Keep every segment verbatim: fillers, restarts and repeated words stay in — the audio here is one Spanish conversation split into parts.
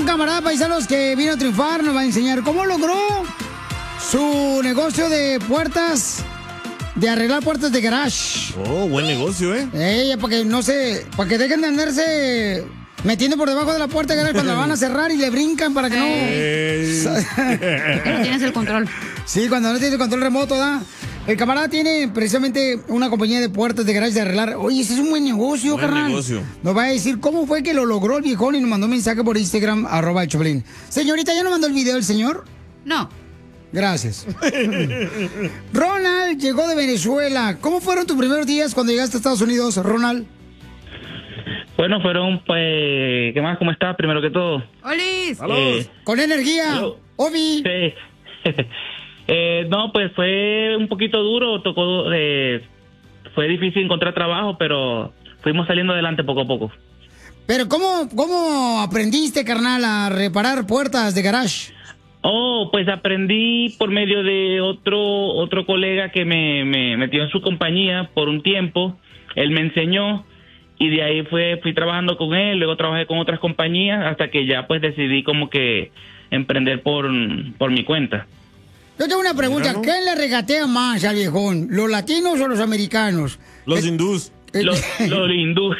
camarada, paisanos, que vino a triunfar, nos va a enseñar cómo logró su negocio de puertas, de arreglar puertas de garage. Oh, buen negocio, ¿eh? Ella, para que no se, para que dejen de andarse metiendo por debajo de la puerta de garage cuando la van a cerrar y le brincan para que no... Que no tienes el control. Sí, cuando no tienes el control remoto, ¿da? El camarada tiene precisamente una compañía de puertas de garage de arreglar. Oye, ese es un buen negocio, Buen carnal. negocio. Nos va a decir cómo fue que lo logró el viejón y nos mandó un mensaje por Instagram, arroba el Choplin. Señorita, ¿ya nos mandó el video el señor? No. Gracias. Ronald llegó de Venezuela. ¿Cómo fueron tus primeros días cuando llegaste a Estados Unidos, Ronald? Bueno, fueron, pues, ¿qué más? ¿Cómo estás? Primero que todo. ¡Olis! Eh, Con energía. Hello. Obi. Sí. eh, no, pues fue un poquito duro, tocó, eh, fue difícil encontrar trabajo, pero fuimos saliendo adelante poco a poco. Pero ¿cómo, cómo aprendiste, carnal, a reparar puertas de garage? Oh, pues aprendí por medio de otro otro colega que me, me metió en su compañía por un tiempo. Él me enseñó y de ahí fue fui trabajando con él, luego trabajé con otras compañías hasta que ya pues decidí como que emprender por, por mi cuenta. Yo tengo una pregunta. Claro. ¿Quién le regatea más al viejón? ¿Los latinos o los americanos? Los Eh, hindús. eh, Los, los hindú.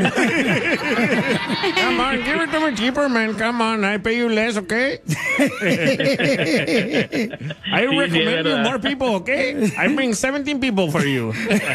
Come on, give it to me cheaper, man. Come on, I pay you less, okay? I sí, recommend you verdad. more people, okay? I bring seventeen people for you.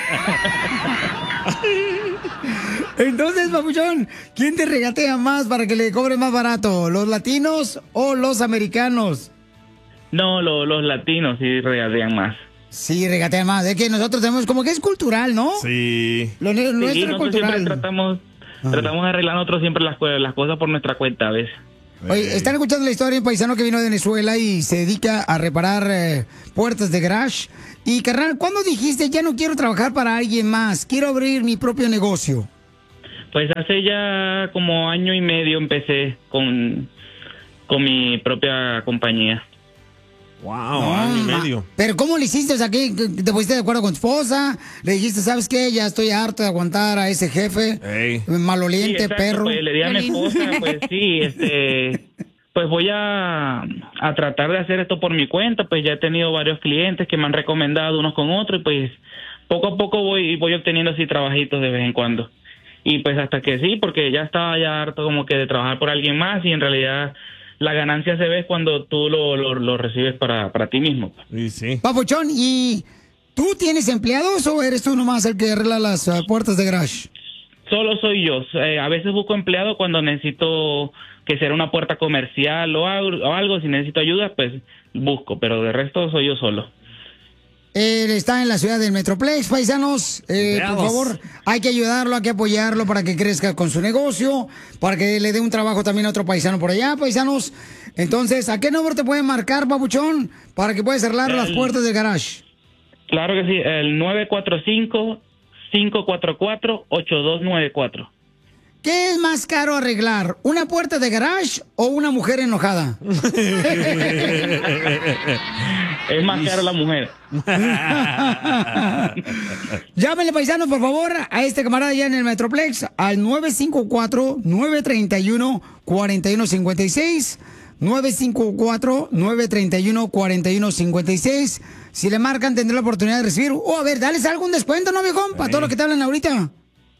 Entonces, papuchón, ¿quién te regatea más para que le cobre más barato? ¿Los latinos o los americanos? No, lo- los latinos sí regatean más. Sí, regatea más. Es que nosotros tenemos como que es cultural, ¿no? Sí. Lo ne- Sí, nuestro es nosotros siempre cultural. tratamos, tratamos de arreglar nosotros siempre las, co- las cosas por nuestra cuenta a veces. Oye, están escuchando la historia de un paisano que vino de Venezuela y se dedica a reparar eh, puertas de garage. Y, carnal, ¿cuándo dijiste ya no quiero trabajar para alguien más? Quiero abrir mi propio negocio. Pues hace ya como año y medio empecé con, con mi propia compañía. Wow, No, año y ma- medio. Pero ¿cómo le hiciste? O sea, ¿qué, qué- ¿te pusiste de acuerdo con tu esposa? ¿Le dijiste, sabes qué? Ya estoy harto de aguantar a ese jefe. Ey. Maloliente, Sí, exacto, perro. Pues le di a mi Violín. esposa, pues sí, este, pues voy a, a tratar de hacer esto por mi cuenta, pues ya he tenido varios clientes que me han recomendado unos con otros y pues poco a poco voy, voy obteniendo así trabajitos de vez en cuando. Y pues hasta que sí, porque ya estaba ya harto como que de trabajar por alguien más y en realidad la ganancia se ve cuando tú lo, lo, lo recibes para, para ti mismo. Y sí. Papuchón, ¿y tú tienes empleados o eres tú nomás el que arregla las eh, puertas de garage? Solo soy yo. Eh, a veces busco empleado cuando necesito que sea una puerta comercial o algo, o algo. Si necesito ayuda, pues busco. Pero de resto soy yo solo. Él está en la ciudad del Metroplex, paisanos. Eh, por Empleados. favor, hay que ayudarlo, hay que apoyarlo para que crezca con su negocio, para que le dé un trabajo también a otro paisano por allá, paisanos. Entonces, ¿a qué número te pueden marcar, papuchón, para que puedas cerrar las El- puertas del garage? Claro que sí. El nueve cuatro cinco, cinco cuatro cuatro, ocho dos nueve cuatro. ¿Qué es más caro arreglar, una puerta de garage o una mujer enojada? Es más caro la mujer. Llámenle, paisanos, por favor, a este camarada allá en el Metroplex al nueve cinco cuatro, nueve tres uno, cuatro uno cinco seis. nueve cinco cuatro, nueve tres uno, cuatro uno cinco seis. Si le marcan, tendrá la oportunidad de recibir. Oh, a ver, dales algún descuento, ¿no, viejón? Para todos los que te hablan ahorita.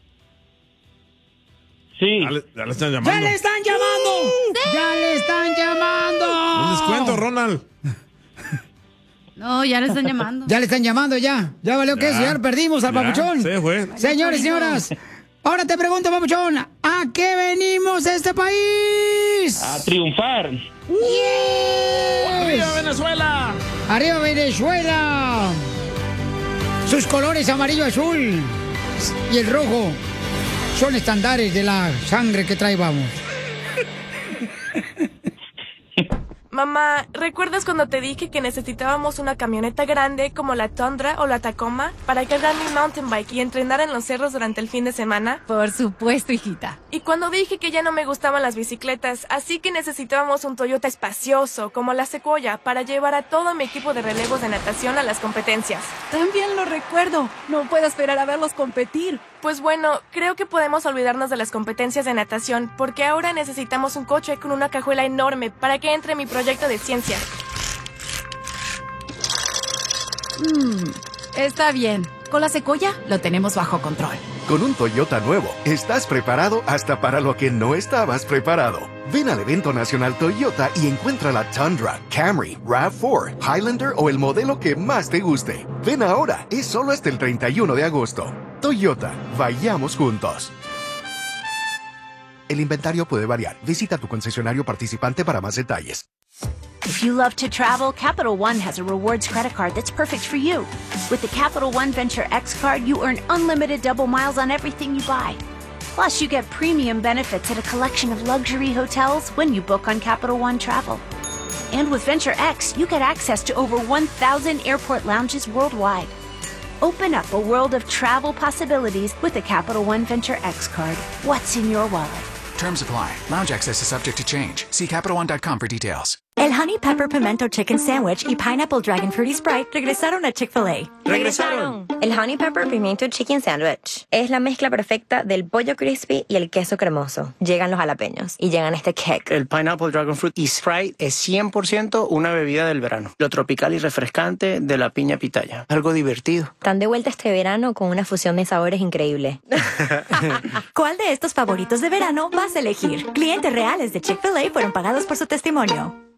Sí. Ya le, ya le están ¡Ya llamando. le están llamando! ¡Ya le están llamando! Un descuento, Ronald. No, ya le están llamando. Ya le están llamando, ya. Ya valió que Ya. eso, ya perdimos al Ya, papuchón. se fue. Señores y señoras, ahora te pregunto, papuchón, ¿a qué venimos a este país? A triunfar. ¡Yes! ¡Arriba, Venezuela! ¡Arriba Venezuela! Sus colores amarillo, azul y el rojo son estandares de la sangre que trae, vamos. Mamá, ¿recuerdas cuando te dije que necesitábamos una camioneta grande como la Tundra o la Tacoma para cargar mi mountain bike y entrenar en los cerros durante el fin de semana? Por supuesto, hijita. Y cuando dije que ya no me gustaban las bicicletas, así que necesitábamos un Toyota espacioso como la Sequoia para llevar a todo mi equipo de relevos de natación a las competencias. También lo recuerdo. No puedo esperar a verlos competir. Pues bueno, creo que podemos olvidarnos de las competencias de natación, porque ahora necesitamos un coche con una cajuela enorme para que entre mi proyecto de ciencia. Mm, está bien. Con la Sequoia lo tenemos bajo control. Con un Toyota nuevo, estás preparado hasta para lo que no estabas preparado. Ven al evento nacional Toyota y encuentra la Tundra, Camry, RAV cuatro, Highlander o el modelo que más te guste. Ven ahora, es solo hasta el treinta y uno de agosto. Toyota, vayamos juntos. El inventario puede variar. Visita tu concesionario participante para más detalles. If you love to travel, Capital One has a rewards credit card that's perfect for you. With the Capital One Venture X card, you earn unlimited double miles on everything you buy. Plus, you get premium benefits at a collection of luxury hotels when you book on Capital One Travel. And with Venture X, you get access to over one thousand airport lounges worldwide. Open up a world of travel possibilities with the Capital One Venture X card. What's in your wallet? Terms apply. Lounge access is subject to change. See Capital One dot com for details. El Honey Pepper Pimento Chicken Sandwich y Pineapple Dragon Fruity Sprite regresaron a Chick-fil-A. ¡Regresaron! El Honey Pepper Pimiento Chicken Sandwich es la mezcla perfecta del pollo crispy y el queso cremoso. Llegan los jalapeños y llegan este kick. El Pineapple Dragon Fruity Sprite es cien por ciento una bebida del verano. Lo tropical y refrescante de la piña pitaya. Algo divertido. Están de vuelta este verano con una fusión de sabores increíble. ¿Cuál de estos favoritos de verano vas a elegir? Clientes reales de Chick-fil-A fueron pagados por su testimonio.